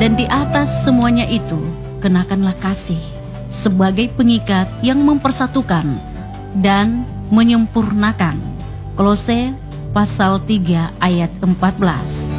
Dan di atas semuanya itu, kenakanlah kasih sebagai pengikat yang mempersatukan dan menyempurnakan. Kolose pasal 3 ayat 14.